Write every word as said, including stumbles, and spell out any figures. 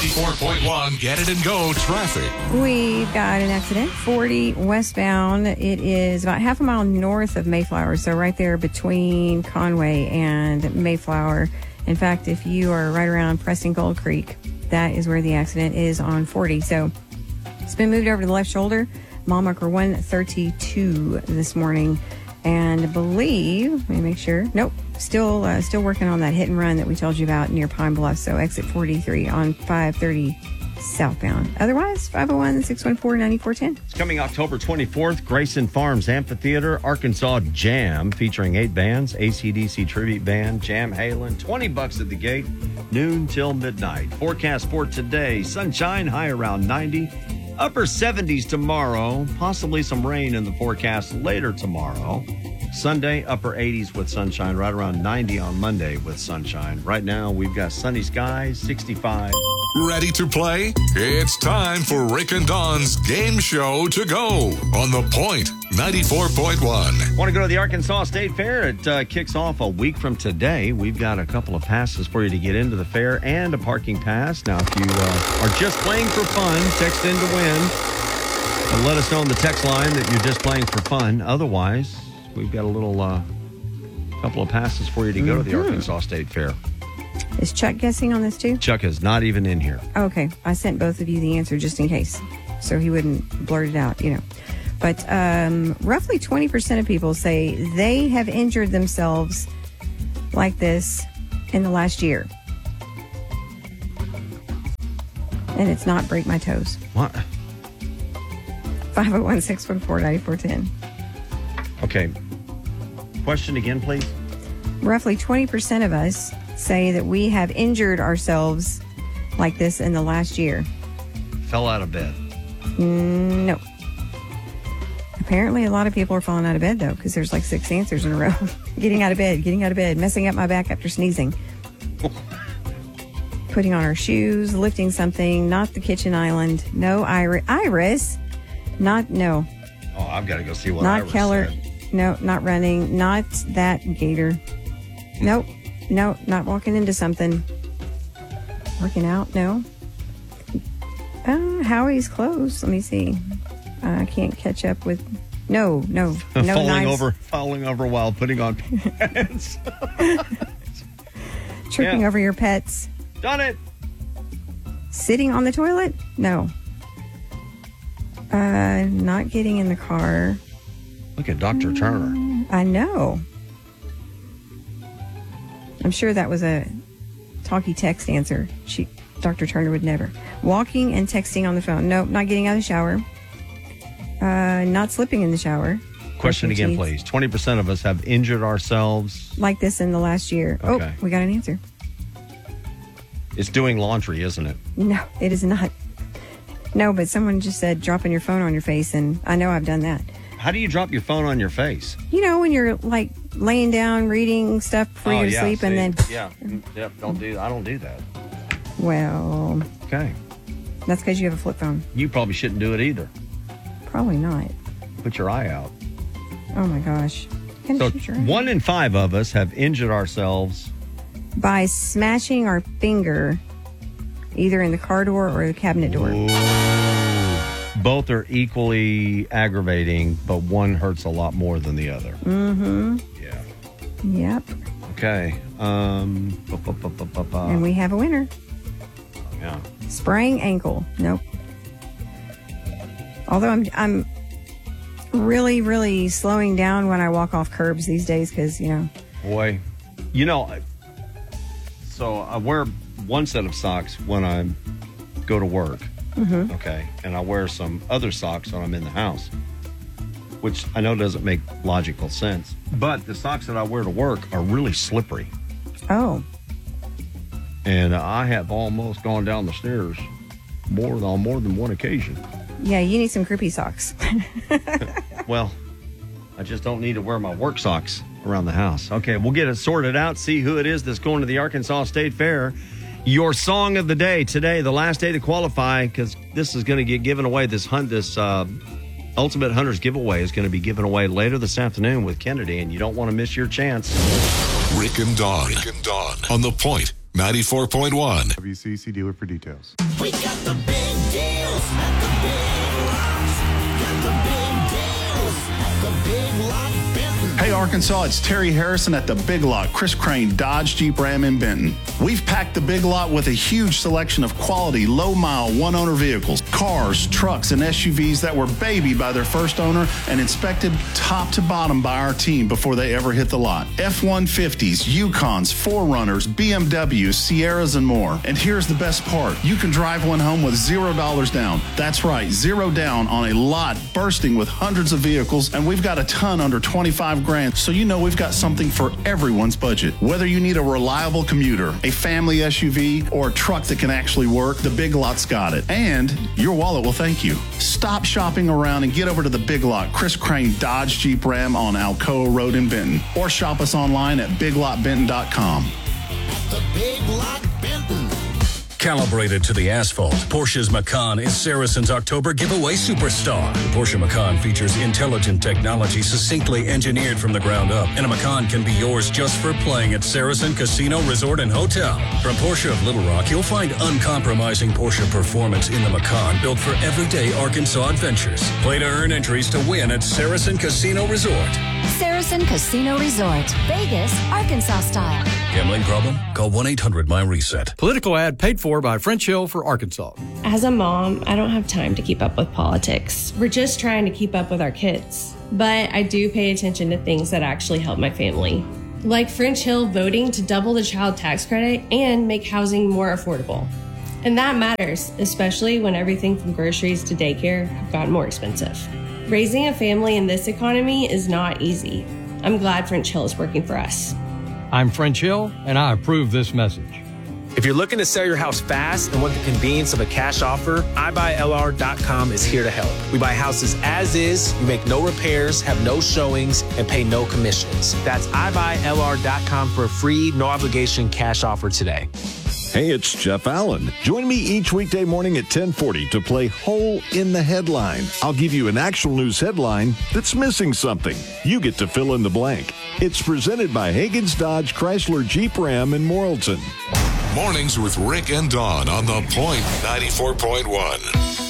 ninety-four point one, Get It and Go traffic. We've got an accident, forty westbound. It is about half a mile north of Mayflower, so right there between Conway and Mayflower. In fact, if you are right around Preston Gold Creek, that is where the accident is on forty. So it's been moved over to the left shoulder, mile marker one thirty-two this morning. And I believe, let me make sure, nope, still uh, still working on that hit and run that we told you about near Pine Bluff. So exit forty-three on five thirty southbound. Otherwise, five oh one, six one four, nine four one zero. It's coming October twenty-fourth, Grayson Farms Amphitheater, Arkansas Jam, featuring eight bands, A C D C Tribute Band, Jam Halen, twenty bucks at the gate, noon till midnight. Forecast for today, sunshine, high around ninety, upper seventies tomorrow, possibly some rain in the forecast later tomorrow. Sunday, upper eighties with sunshine, right around ninety on Monday with sunshine. Right now, we've got sunny skies, sixty-five. Ready to play? It's time for Rick and Dawn's Game Show to Go on The Point, ninety-four point one. Want to go to the Arkansas State Fair? It uh, kicks off a week from today. We've got a couple of passes for you to get into the fair and a parking pass. Now, if you uh, are just playing for fun, text in to win. And let us know on the text line that you're just playing for fun. Otherwise, we've got a little uh, couple of passes for you to go mm-hmm. to the Arkansas State Fair. Is Chuck guessing on this too? Chuck is not even in here. Okay. I sent both of you the answer just in case, so he wouldn't blurt it out, you know. But um, roughly twenty percent of people say they have injured themselves like this in the last year. And it's not break my toes. What? five oh one, six one four, nine four one zero. Okay. Question again, please. Roughly twenty percent of us say that we have injured ourselves like this in the last year. Fell out of bed. No. Apparently, a lot of people are falling out of bed, though, because there's like six answers in a row. Getting out of bed, getting out of bed, messing up my back after sneezing. Putting on our shoes, lifting something, not the kitchen island. No, Iris. Iris. Not, no. Oh, I've got to go see what Not Iris Keller. said. No, not running. Not that gator. Nope. No, not walking into something. Working out, no. Uh, Howie's close. Let me see. I uh, can't catch up with... No, no. no falling knives. over falling over while putting on pants. Tripping Yeah. over your pets. Done it. Sitting on the toilet? No. Uh, not getting in the car. Look at Doctor Turner. I know. I'm sure that was a talkie text answer. She, Doctor Turner would never. Walking and texting on the phone. Nope, not getting out of the shower. Uh, not slipping in the shower. Question Brushing again, teeth. please. twenty percent of us have injured ourselves. Like this in the last year. Okay. Oh, we got an answer. It's doing laundry, isn't it? No, it is not. No, but someone just said dropping your phone on your face, and I know I've done that. How do you drop your phone on your face? You know, when you're like laying down reading stuff before oh, you go to yeah, sleep, see? and then yeah, yep. Don't do. I don't do that. well, Okay. that's because you have a flip phone. You probably shouldn't do it either. Probably not. Put your eye out. Oh my gosh. Can So shoot your eye. one in five of us have injured ourselves. By smashing our finger either in the car door or the cabinet door. Ooh. Both are equally aggravating, but one hurts a lot more than the other. Mm-hmm. Yeah. Yep. Okay. Um. bu- bu- bu- bu- bu- bu- And we have a winner. Yeah. Spraying ankle. Nope. Although I'm I'm really, really slowing down when I walk off curbs these days because, you know. Boy, you know, I- so I wear one set of socks when I go to work. Mm-hmm. Okay. And I wear some other socks when I'm in the house, which I know doesn't make logical sense. But the socks that I wear to work are really slippery. Oh. And I have almost gone down the stairs more on more than one occasion. Yeah, you need some grippy socks. Well, I just don't need to wear my work socks around the house. Okay, we'll get it sorted out, see who it is that's going to the Arkansas State Fair. Your song of the day today, the last day to qualify, because this is going to get given away. This hunt, this uh, Ultimate Hunters giveaway is going to be given away later this afternoon with Kennedy, and you don't want to miss your chance. Rick and Dawn. Rick and Dawn on The Point, ninety-four point one. W C C dealer for details. We got the big deals at the Big Lots. Got the big deals at the Big Lot Benton. Hey Arkansas, it's Terry Harrison at the Big Lot, Chris Crane Dodge Jeep Ram in Benton. We've packed the Big Lot with a huge selection of quality, low-mile, one-owner vehicles, cars, trucks, and S U Vs that were babied by their first owner and inspected top to bottom by our team before they ever hit the lot. F one fifties, Yukons, four runners, B M Ws, Sierras, and more. And here's the best part. You can drive one home with zero dollars down. That's right, zero down on a lot bursting with hundreds of vehicles, and we've got a ton under twenty-five grand, so you know we've got something for everyone's budget. Whether you need a reliable commuter, a family S U V, or a truck that can actually work, the Big Lot's got it. And your wallet will thank you. Stop shopping around and get over to the Big Lot, Chris Crane Dodge Jeep Ram on Alcoa Road in Benton, or shop us online at big lot benton dot com. The Big Lot Benton. Calibrated to the asphalt, Porsche's Macan is Saracen's October giveaway superstar. The Porsche Macan features intelligent technology succinctly engineered from the ground up, and a Macan can be yours just for playing at Saracen Casino Resort and Hotel. From Porsche of Little Rock, you'll find uncompromising Porsche performance in the Macan, built for everyday Arkansas adventures. Play to earn entries to win at Saracen Casino Resort. Saracen Casino Resort, Vegas, Arkansas style. Gambling problem? Call one eight hundred my reset. Political ad paid for by French Hill for Arkansas. As a mom, I don't have time to keep up with politics. We're just trying to keep up with our kids. But I do pay attention to things that actually help my family. Like French Hill voting to double the child tax credit and make housing more affordable. And that matters, especially when everything from groceries to daycare have gotten more expensive. Raising a family in this economy is not easy. I'm glad French Hill is working for us. I'm French Hill, and I approve this message. If you're looking to sell your house fast and want the convenience of a cash offer, i buy L R dot com is here to help. We buy houses as is, you make no repairs, have no showings, and pay no commissions. That's i buy L R dot com for a free, no obligation cash offer today. Hey, it's Jeff Allen. Join me each weekday morning at ten forty to play Hole in the Headline. I'll give you an actual news headline that's missing something. You get to fill in the blank. It's presented by Hagen's Dodge Chrysler Jeep Ram in Morrilton. Mornings with Rick and Dawn on The Point ninety-four point one.